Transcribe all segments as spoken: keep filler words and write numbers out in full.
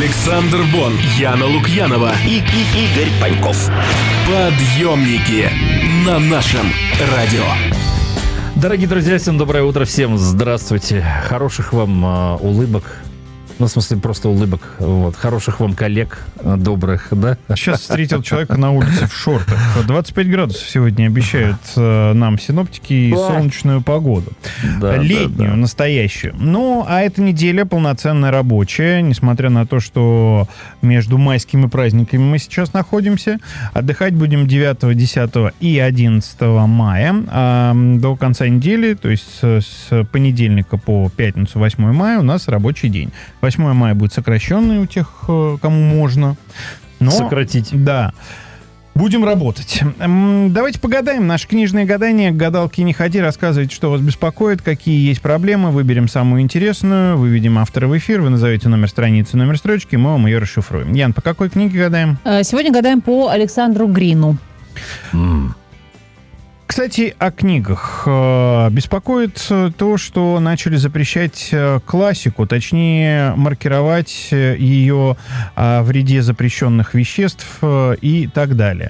Александр Бон, Яна Лукьянова и, и Игорь Паньков. Подъемники на нашем радио. Дорогие друзья, всем доброе утро, всем здравствуйте. Хороших вам э, улыбок. Ну, в смысле, просто улыбок. Вот. Хороших вам коллег, добрых, да? Сейчас встретил человека на улице в шортах. двадцать пять градусов сегодня обещают э, нам синоптики и солнечную погоду. Да, летнюю, да, да. Настоящую. Ну, а эта неделя полноценная рабочая, несмотря на то, что между майскими праздниками мы сейчас находимся. Отдыхать будем девятого, десятого и одиннадцатого мая. А до конца недели, то есть с, с понедельника по пятницу, восьмое мая, у нас рабочий день. восьмое мая будет сокращенный у тех, кому можно. Но, сократить. Да. Будем работать. Давайте погадаем. Наше книжное гадание. Гадалки не ходи. Рассказывайте, что вас беспокоит, какие есть проблемы. Выберем самую интересную. Выведем автора в эфир. Вы назовете номер страницы, номер строчки. Мы вам ее расшифруем. Ян, по какой книге гадаем? Сегодня гадаем по Александру Грину. Mm. Кстати, о книгах. Беспокоит то, что начали запрещать классику, точнее, маркировать ее о вреде запрещенных веществ и так далее.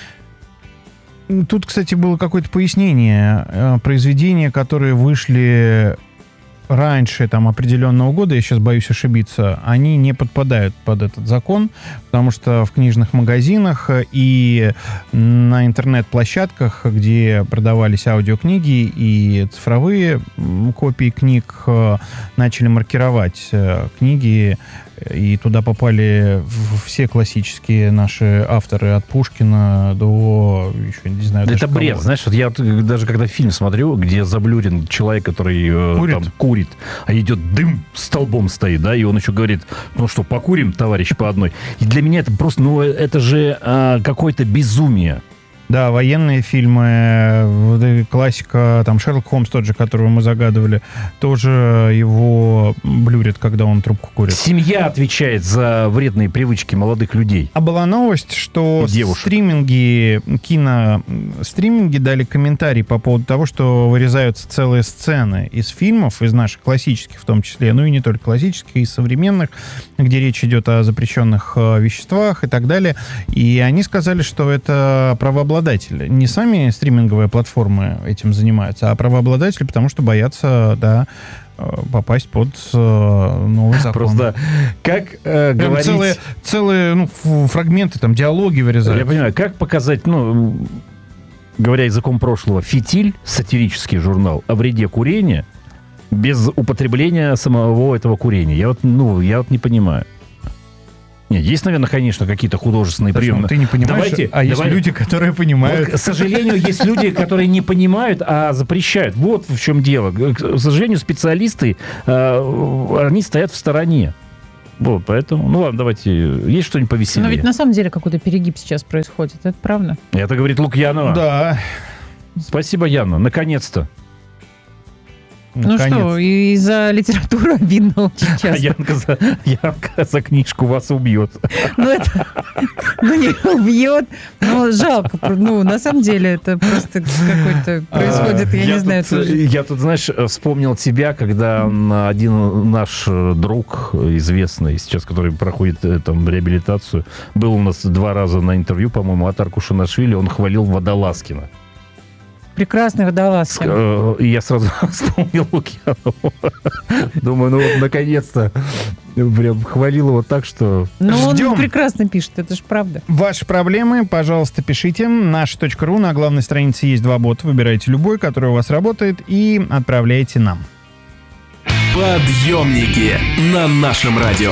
Тут, кстати, было какое-то пояснение. Произведения, которые вышли раньше там, определенного года, я сейчас боюсь ошибиться, они не подпадают под этот закон, потому что в книжных магазинах и на интернет-площадках, где продавались аудиокниги и цифровые копии книг, начали маркировать книги, и туда попали все классические наши авторы от Пушкина до, еще не знаю, это бред, кого. Знаешь, вот я вот, даже когда фильм смотрю, где заблюрен человек, который курит. Там курит, а идет дым, столбом стоит, да, и он еще говорит, ну что, покурим, товарищ, по одной. И для меня это просто, ну, это же а, какое-то безумие. Да, военные фильмы, классика, там, Шерлок Холмс тот же, которого мы загадывали, тоже его блюрит, когда он трубку курит. Семья отвечает за вредные привычки молодых людей. А была новость, что стриминги, киностриминги дали комментарий по поводу того, что вырезаются целые сцены из фильмов, из наших классических в том числе, ну и не только классических, и современных, где речь идет о запрещенных веществах и так далее. И они сказали, что это правообладатели. Не сами стриминговые платформы этим занимаются, а правообладатели, потому что боятся, да, попасть под новый закон. Просто как э, говорить... Целые, целые ну, фрагменты, там, диалоги вырезают. Я понимаю, как показать, ну, говоря языком прошлого, «Фитиль», сатирический журнал, о вреде курения без употребления самого этого курения. Я вот, ну, я вот не понимаю. Нет, есть, наверное, конечно, какие-то художественные Даже приемы. Ты не понимаешь, давайте, а есть давай... люди, которые понимают. Вот, к сожалению, есть люди, которые не понимают, а запрещают. Вот в чем дело. К сожалению, специалисты, э, они стоят в стороне. Вот, поэтому, ну ладно, давайте, есть что-нибудь повеселее? Но ведь на самом деле какой-то перегиб сейчас происходит, это правда? Это говорит Лукьянова. Да. Спасибо, Яна, наконец-то. Ну Наконец. Что, из-за литературы обидно очень часто. А Янка за, Янка за книжку вас убьет. Ну, это... Ну, не убьет. Ну, жалко. Ну, на самом деле, это просто какой-то происходит, я, я не знаю. Тут, я тут, знаешь, вспомнил тебя, когда один наш друг известный, сейчас, который проходит там реабилитацию, был у нас два раза на интервью, по-моему, от Аркушанашвили, он хвалил Водолазкина. Прекрасный Водолазкин. И я сразу вспомнил Лукьянову. Думаю, ну вот наконец-то прям хвалил его так, что... Ну, Ждем. Он прекрасно пишет, это же правда. Ваши проблемы, пожалуйста, пишите. наша точка ру, на главной странице есть два бота. Выбирайте любой, который у вас работает, и отправляйте нам. Подъемники на нашем радио.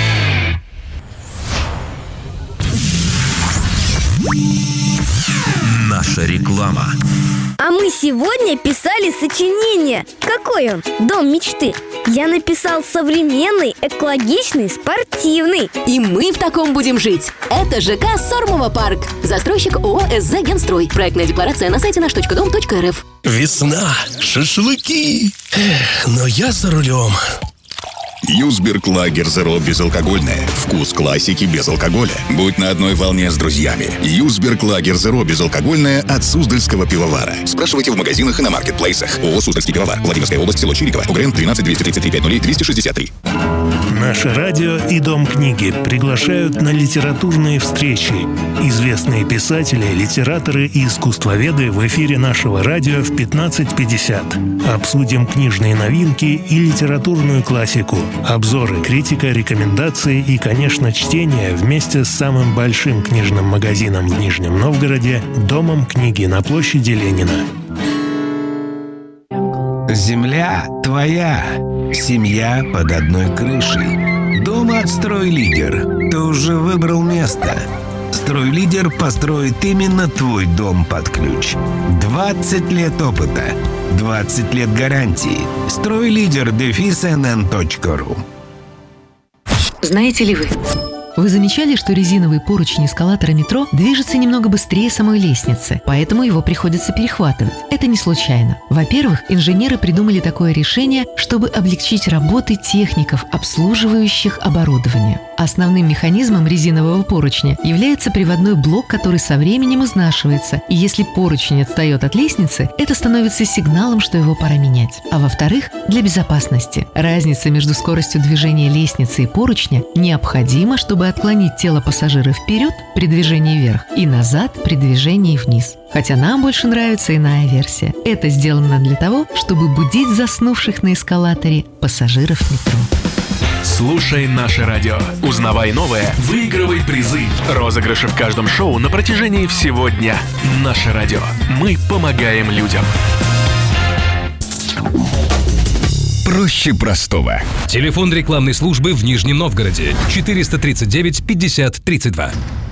Наша реклама. А мы сегодня писали сочинение. Какой он? Дом мечты. Я написал современный, экологичный, спортивный. И мы в таком будем жить. Это ЖК Сормово парк. Застройщик ООО СЗ Генстрой. Проектная декларация на сайте наш точка дом точка рф. Весна, шашлыки. Эх, но я за рулем. Юсберг Лагер Зеро безалкогольное. Вкус классики без алкоголя. Будь на одной волне с друзьями. Юсберг Лагер Зеро безалкогольное от Суздальского пивовара. Спрашивайте в магазинах и на маркетплейсах. ООО «Суздальский пивовар». Владимирская область, село Чириково. УГРН тринадцать двести тридцать три пятьдесят двести шестьдесят три. Наше радио и Дом книги приглашают на литературные встречи. Известные писатели, литераторы и искусствоведы в эфире нашего радио в пятнадцать пятьдесят. Обсудим книжные новинки и литературную классику. Обзоры, критика, рекомендации и, конечно, чтение вместе с самым большим книжным магазином в Нижнем Новгороде – Домом книги на площади Ленина. Земля твоя, семья под одной крышей. Дома от «Стройлидер». Ты уже выбрал место. «Стройлидер» построит именно твой дом под ключ. двадцать лет опыта, двадцать лет гарантии. «Стройлидер» дефис эн эн точка ру. Знаете ли вы? Вы замечали, что резиновый поручень эскалатора метро движется немного быстрее самой лестницы, поэтому его приходится перехватывать. Это не случайно. Во-первых, инженеры придумали такое решение, чтобы облегчить работы техников, обслуживающих оборудование. Основным механизмом резинового поручня является приводной блок, который со временем изнашивается, и если поручень отстает от лестницы, это становится сигналом, что его пора менять. А во-вторых, для безопасности. Разница между скоростью движения лестницы и поручня необходима, чтобы отклонить тело пассажира вперед при движении вверх и назад при движении вниз. Хотя нам больше нравится иная версия. Это сделано для того, чтобы будить заснувших на эскалаторе пассажиров метро. Слушай наше радио. Узнавай новое, выигрывай призы. Розыгрыши в каждом шоу на протяжении всего дня. Наше радио. Мы помогаем людям. Проще простого. Телефон рекламной службы в Нижнем Новгороде. четыреста тридцать девять пятьдесят тридцать два.